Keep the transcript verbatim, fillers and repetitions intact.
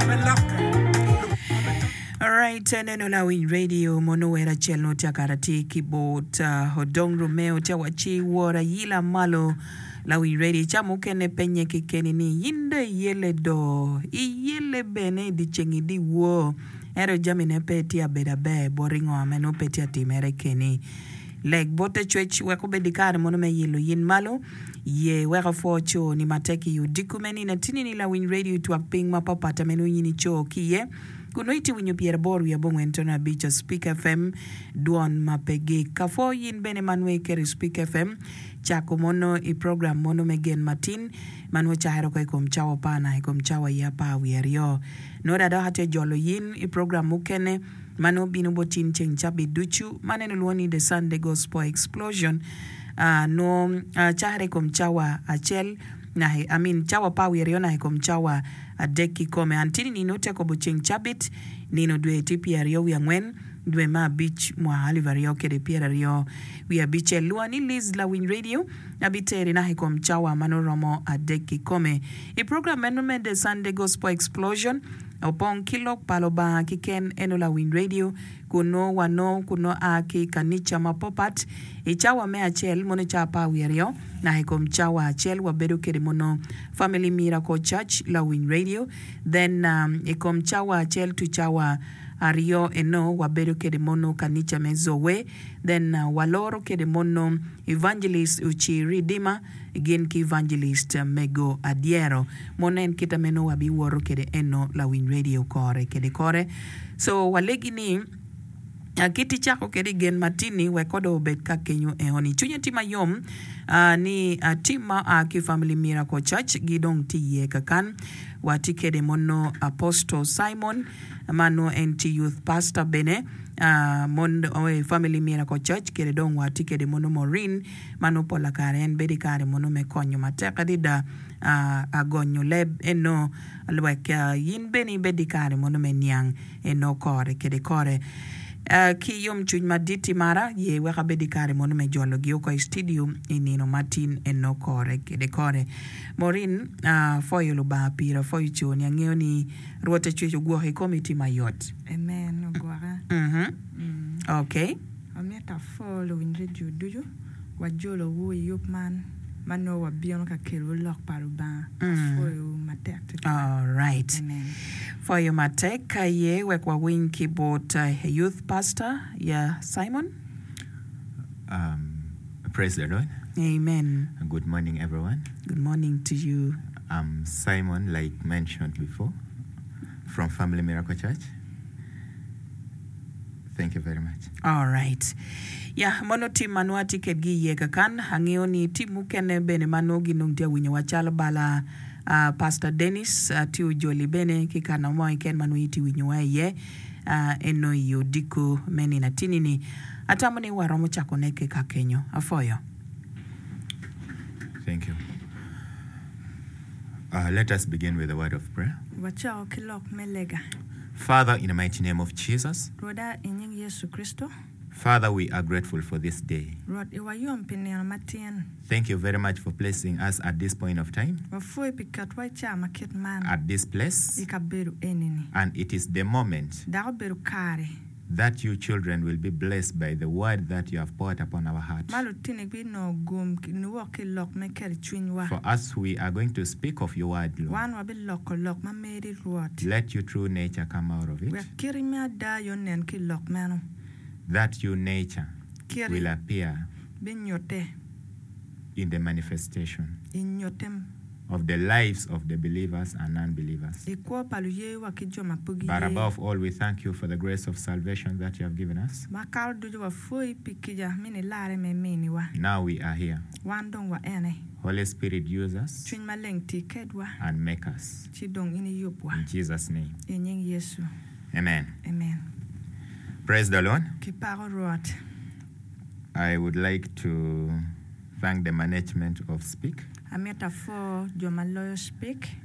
All right, neno la Win Radio mono wera chelno tia karati keyboard uh, hodong Romeo tia wachi wora yila malo la Win Radio cha mukene penye kikeni ni yinde yele do i yele bene di chengi di wo ero jamine peti ya bedabe boringo ameno peti ya timere keni leg bote chwech weko bedikare mono me yelo yin malo ye weka focho ni mateki yu dikumeni na tini ni la Win Radio tuwak ping mapapata menu yini cho kiye kunoiti winyo Pierre Boru ya bongo entona bicha Speak F M duon mapege kafo yin bene manwe keri Speak F M chako mono i program mono megen matin manwe chahero kwa ikom chawa pana ikom chawa yapa wiyario nora da hate jolo yin i program mukene mano binu botin cheng chabi duchu maneno luoni the Sunday Gospel Explosion uh, no uh, chahere kom chawa achel na he, I mean chawa pa wiyario na ikom chawa adeki kome antini ninote ko bucheng chabit nino dwe tipi ya rio wiangwen dwe ma beach mwa haliva rio kede pia rio wia biche lua ni Liz la Win Radio na biteri na hiko mchawa manoromo adeki kome i program menume de Sunday Gospel Explosion upon kilo paloba kiken eno la Win Radio kuno wano kuno aki kanicha mapopat ichawa mea chel mono chapa wiario na hiko mchawa chel wabedo kede mono Family Miracle Church la Win Radio then um, iko mchawa chel tuchawa ario eno wabedo kede mono kanicha mezowe then uh, waloro kede mono Evangelist uchi ridima again ki Evangelist uh, mego adiero monen kita meno wabi woro kede eno la Win Radio kore kede kore so walegi ni Uh, kiti chako kedi gen matini wekodo obet ka kenyo ehoni chunya tima yom uh, ni uh, tima uh, ki Family Miracle Church gidong tiye kakan wati kede mono Apostle Simon mano enti youth pastor bene uh, mondo oh, Family Miracle Church kede dong wati kede mono Maureen mano pola kare en bedi kare mono me konyo mateka dida uh, agonyo leb eno alwek uh, yin beni bedi kare mono me niang eno kore kede kore Uh, ki yom chuny maditi mara ye weka bedi kare mono me jolo gi oko studio inino Martin eno kore kede kore Maureen uh, foyo luba pira foyo choni angeo ni ruote chucho guohe komiti mayot amen ogwara mhm mm okay ameta follow in radio duju wajolo wo yopman mano wabion ka kelo lok paruba mm. foyo matek all right amen for your matek ye wekwa wing keyboard uh, youth pastor yeah Simon um praise the Lord. Amen. Good morning everyone. Good morning to you. I'm Simon, like mentioned before, from Family Miracle Church. Thank you very much. All right. Yeah, mono tim manwa ticket gi yeka kan hangeo ni timu kene bene manogi nungtia winyo wachala bala uh, Pastor Dennis uh, tiu joli bene kikana mwa iken manu iti winyo wa ye uh, eno iyo diku meni na tinini atamani waromo chako neke kakenyo afoyo. Thank you. Uh, let us begin with a word of prayer. Wachao kilok melega. Father, in the mighty name of Jesus, Roda inying Yesu Kristo. Father, we are grateful for this day. Rod iwayo mpene matien. Thank you very much for placing us at this point of time, Wafui pikatwa cha market man. at this place, Ikaberu enini. and it is the moment Dao beru kare. that you children will be blessed by the word that you have poured upon our heart. Malu tinik bi no gum nuwa kilok me keri chwinywa. For us, we are going to speak of your word, Lord. Wan wabi loko lok ma meri ruot. Let your true nature come out of it. We kiri me da yonen kilok mano. That your nature Kiri will appear binyote. in the manifestation Inyotem. of the lives of the believers and non-believers. Ikuwa paluye wakijo mapugi. But above all, we thank you for the grace of salvation that you have given us. Makal duju wafui pikija mini lare me mini wa. Now we are here. Wandong wa ene. Holy Spirit, use us Chwin maleng tikedwa. and make us. Chidong ini yupwa. In Jesus' name. Inying Yesu. Amen. Amen. Praise the Lord. Kiparo ruot. I would like to thank the management of Speak Ameta for Jomaloyo speak.